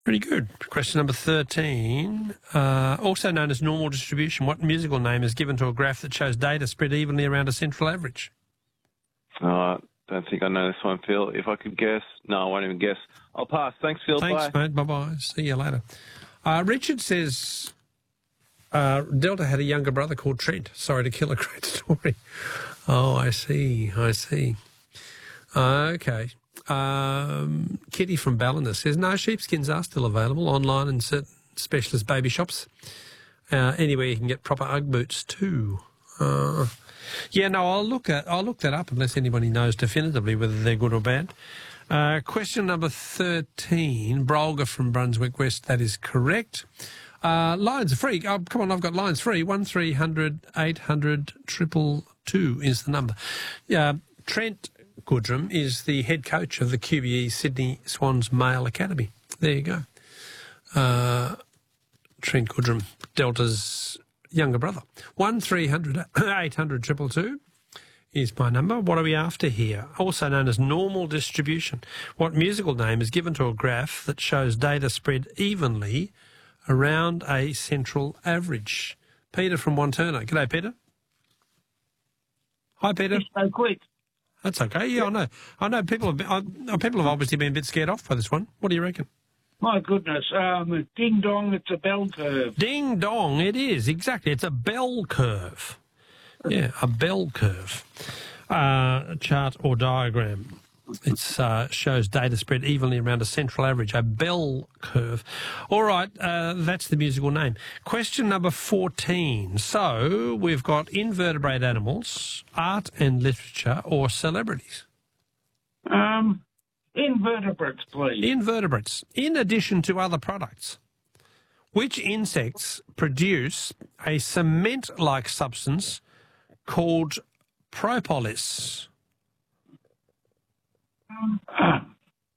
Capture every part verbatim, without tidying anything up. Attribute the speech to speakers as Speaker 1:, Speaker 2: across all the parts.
Speaker 1: Pretty good. Question number thirteen. Uh, also known as normal distribution, what musical name is given to a graph that shows data spread evenly around a central average?
Speaker 2: Uh, don't think I know this one, Phil. If I could guess, no, I won't even guess. I'll pass. Thanks, Phil.
Speaker 1: Thanks,
Speaker 2: Bye.
Speaker 1: mate. Bye-bye. See you later. Uh, Richard says uh, Delta had a younger brother called Trent. Sorry to kill a great story. Oh, I see. I see. Uh, okay. Um, Kitty from Ballina says, no, sheepskins are still available online in certain specialist baby shops. Uh, anywhere you can get proper Ugg boots too. Uh, yeah, no, I'll look at I'll look that up unless anybody knows definitively whether they're good or bad. Uh, question number thirteen, Brolga from Brunswick West. That is correct. Uh, lines are free. Oh, come on, I've got lines free. One three hundred eight hundred triple two is the number. Yeah, Trent Goodrum is the head coach of the Q B E Sydney Swans Male Academy. There you go. Uh, Trent Goodrum, Delta's younger brother. One three hundred eight hundred triple two is my number. What are we after here? Also known as normal distribution. What musical name is given to a graph that shows data spread evenly around a central average? Peter from Wanturna. G'day, Peter. Hi, Peter.
Speaker 3: So quick.
Speaker 1: That's okay. Yeah, I know. I know people have been, I, people have obviously been a bit scared off by this one. What do you reckon?
Speaker 3: My goodness. Um, ding dong, it's a bell curve.
Speaker 1: Ding dong, it is. Exactly. It's a bell curve. Yeah, a bell curve. Uh, chart or diagram. It uh, shows data spread evenly around a central average, a bell curve. All right, uh, that's the musical name. Question number fourteen. So we've got invertebrate animals, art and literature, or celebrities.
Speaker 3: Um, invertebrates, please.
Speaker 1: Invertebrates. In addition to other products, which insects produce a cement-like substance called propolis?
Speaker 3: Um,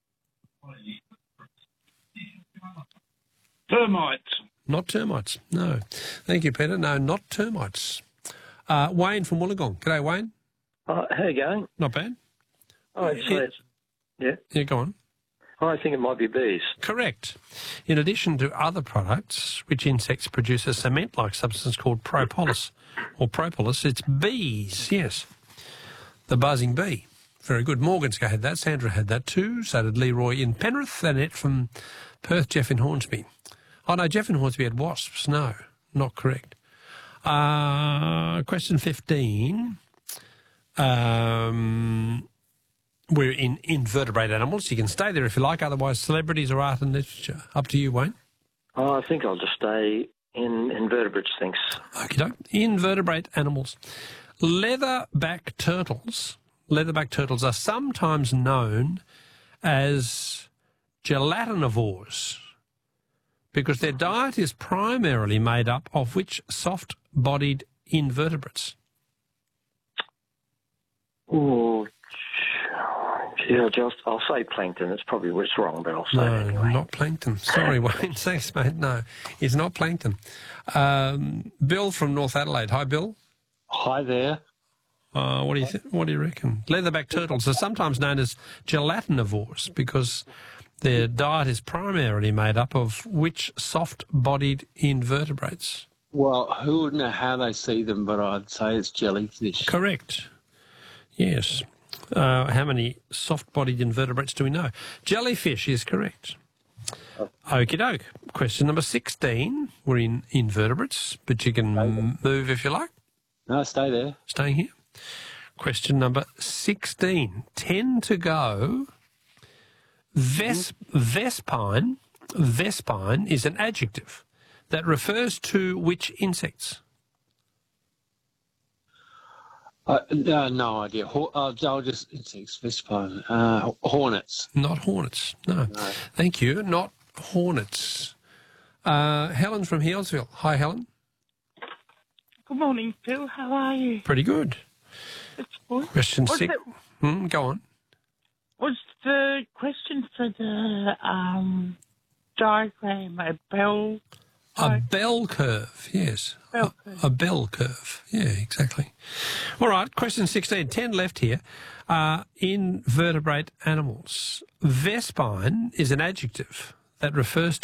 Speaker 3: termites.
Speaker 1: Not termites, no. Thank you, Peter. No, not termites. Uh, Wayne from Wollongong. G'day, Wayne.
Speaker 4: Uh, how you going?
Speaker 1: Not bad.
Speaker 4: Oh, it's,
Speaker 1: Yeah.
Speaker 4: it's, yeah.
Speaker 1: Yeah, go on.
Speaker 4: I think it might be bees.
Speaker 1: Correct. In addition to other products, which insects produce a cement-like substance called propolis, or propolis, it's bees, yes. The buzzing bee. Very good. Morganska had that. Sandra had that too. So did Leroy in Penrith. Annette from Perth. Jeff in Hornsby. Oh, no, Jeff in Hornsby had wasps. No, not correct. Uh, question fifteen. Um, we're in invertebrate animals. You can stay there if you like. Otherwise, celebrities or art and literature. Up to you, Wayne.
Speaker 4: Oh, I think I'll just stay in invertebrates, thanks.
Speaker 1: Okay, invertebrate animals. Leatherback turtles. Leatherback turtles are sometimes known as gelatinivores because their diet is primarily made up of which soft-bodied invertebrates?
Speaker 4: Oh, yeah, just I'll say plankton. It's probably it's wrong, but I'll say
Speaker 1: no,
Speaker 4: it anyway.
Speaker 1: not plankton. Sorry, Wayne. Thanks, mate. No, it's not plankton. Um, Bill from North Adelaide. Hi, Bill.
Speaker 5: Hi there.
Speaker 1: Uh, what do you th- What do you reckon? Leatherback turtles are sometimes known as gelatinivores because their diet is primarily made up of which soft-bodied invertebrates?
Speaker 5: Well, who would know how they see them, but I'd say it's jellyfish.
Speaker 1: Correct. Yes. Uh, how many soft-bodied invertebrates do we know? Jellyfish is correct. Okie doke. Question number sixteen. We're in invertebrates, but you can move if you like.
Speaker 5: No, stay there.
Speaker 1: Staying here. Question number sixteen. Ten to go. Ves- Vespine, Vespine is an adjective that refers to which insects?
Speaker 5: Uh, no, no idea. Ho- uh, I'll just insects, vespine, uh, hornets.
Speaker 1: Not hornets. No. no. Thank you. Not hornets. Uh, Helen from Healesville. Hi, Helen.
Speaker 6: Good morning, Phil. How are you?
Speaker 1: Pretty good.
Speaker 6: It's good.
Speaker 1: Question
Speaker 6: What's
Speaker 1: six. Hmm, go on.
Speaker 6: Was the question for the um, diagram a bell?
Speaker 1: A bell curve, yes.
Speaker 6: Bell curve.
Speaker 1: A, a bell curve, yeah, exactly. All right, question sixteen. Ten left here. Uh, invertebrate animals. Vespine is an adjective that refers